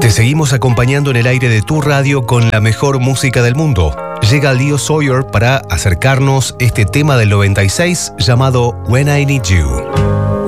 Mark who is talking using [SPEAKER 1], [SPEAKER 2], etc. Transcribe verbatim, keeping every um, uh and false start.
[SPEAKER 1] Te seguimos acompañando en el aire de tu radio con la mejor música del mundo. Llega Leo Sayer para acercarnos este tema del noventa y seis llamado When I Need You.